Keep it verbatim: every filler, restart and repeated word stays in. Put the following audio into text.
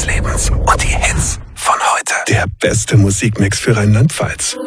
Lebens und die Hits von heute. Der beste Musikmix für Rheinland-Pfalz.